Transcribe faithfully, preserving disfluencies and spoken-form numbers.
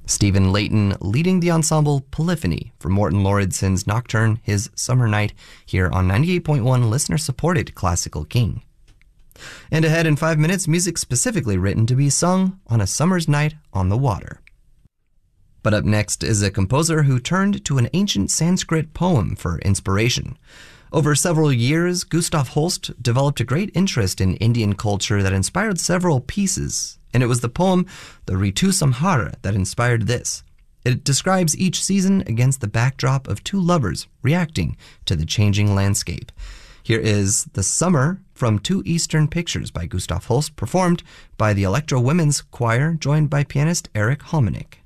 Stephen Layton leading the ensemble Polyphony for Morten Lauridsen's Nocturne, His Summer Night, here on ninety-eight point one listener-supported Classical King. And ahead in five minutes, music specifically written to be sung on a summer's night on the water. But up next is a composer who turned to an ancient Sanskrit poem for inspiration. Over several years, Gustav Holst developed a great interest in Indian culture that inspired several pieces, and it was the poem the Ritu Samhara that inspired this. It describes each season against the backdrop of two lovers reacting to the changing landscape. Here is The Summer from Two Eastern Pictures by Gustav Holst, performed by the Electro Women's Choir, joined by pianist Eric Halmenik.